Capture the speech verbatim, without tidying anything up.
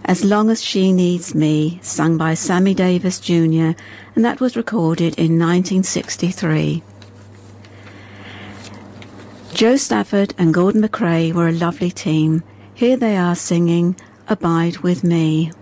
As Long as She Needs Me, sung by Sammy Davis Junior, and that was recorded in nineteen sixty-three. Jo Stafford and Gordon MacRae were a lovely team. Here they are singing Abide With Me.